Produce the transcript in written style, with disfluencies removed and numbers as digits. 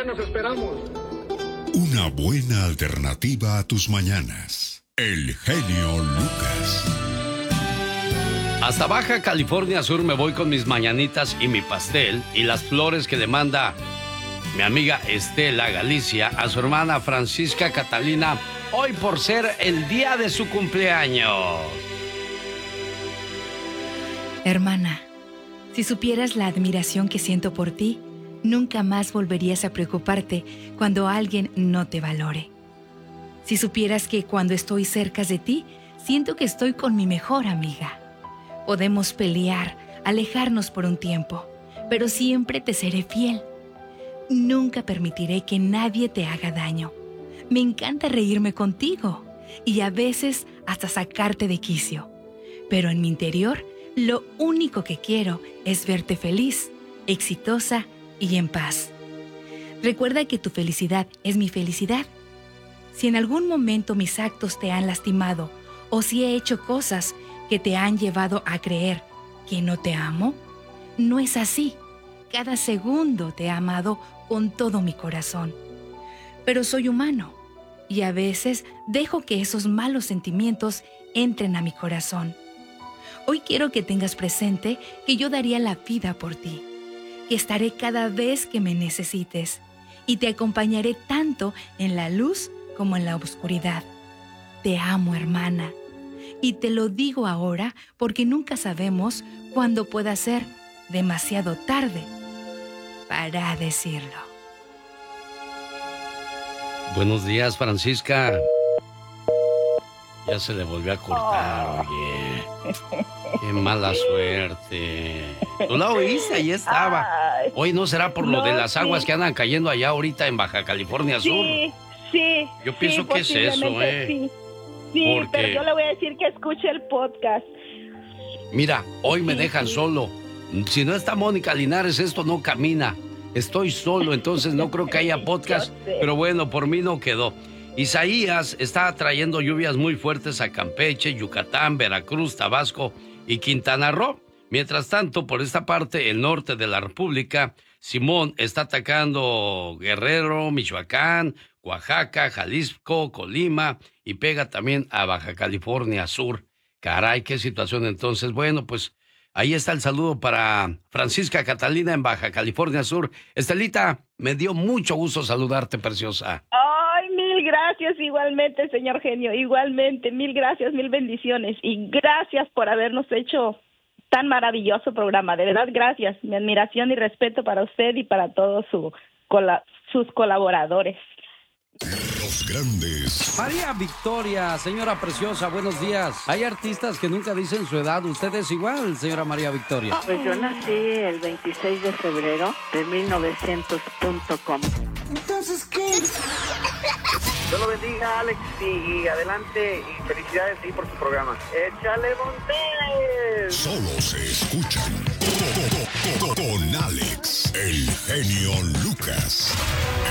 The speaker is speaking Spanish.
nos esperamos. Una buena alternativa a tus mañanas. El genio Lucas. Hasta Baja California Sur me voy con mis mañanitas y mi pastel y las flores que le manda mi amiga Estela Galicia a su hermana Francisca Catalina, hoy por ser el día de su cumpleaños. Hermana, si supieras la admiración que siento por ti, nunca más volverías a preocuparte cuando alguien no te valore. Si supieras que cuando estoy cerca de ti, siento que estoy con mi mejor amiga. Podemos pelear, alejarnos por un tiempo, pero siempre te seré fiel. Nunca permitiré que nadie te haga daño. Me encanta reírme contigo y a veces hasta sacarte de quicio. Pero en mi interior, lo único que quiero es verte feliz, exitosa y en paz. Recuerda que tu felicidad es mi felicidad. Si en algún momento mis actos te han lastimado o si he hecho cosas que te han llevado a creer que no te amo, no es así. Cada segundo te he amado con todo mi corazón. Pero soy humano y a veces dejo que esos malos sentimientos entren a mi corazón. Hoy quiero que tengas presente que yo daría la vida por ti, que estaré cada vez que me necesites y te acompañaré tanto en la luz como en la oscuridad. Te amo, hermana, y te lo digo ahora porque nunca sabemos cuándo pueda ser demasiado tarde para decirlo. Buenos días, Francisca. Ya se le volvió a cortar, oye. Qué mala suerte. Tú la oíste, ahí estaba. Hoy no será por lo de las aguas que andan cayendo allá ahorita en Baja California Sur. Sí. Yo pienso que es eso, Sí, porque... pero yo le voy a decir que escuche el podcast. Mira, hoy me dejan solo. Si no está Mónica Linares, esto no camina. Estoy solo, entonces no creo que haya podcast. Pero bueno, por mí no quedó. Isaías está trayendo lluvias muy fuertes a Campeche, Yucatán, Veracruz, Tabasco y Quintana Roo. Mientras tanto, por esta parte, el norte de la República, Simón está atacando Guerrero, Michoacán, Oaxaca, Jalisco, Colima y pega también a Baja California Sur. Caray, qué situación entonces. Bueno, pues ahí está el saludo para Francisca Catalina en Baja California Sur. Estelita, me dio mucho gusto saludarte, preciosa. Ay, mil gracias igualmente, señor genio, igualmente, mil gracias, mil bendiciones y gracias por habernos hecho tan maravilloso programa. De verdad, gracias. Mi admiración y respeto para usted y para todos sus colaboradores. Los grandes. María Victoria, señora preciosa, buenos días. Hay artistas que nunca dicen su edad. ¿Usted es igual, señora María Victoria? Pues yo nací el 26 de febrero de 1900.com. Entonces, ¿qué? Dios lo bendiga, Alex, y adelante, y felicidades por tu programa. ¡Échale Montes! Solo se escuchan con Alex, el genio Lucas.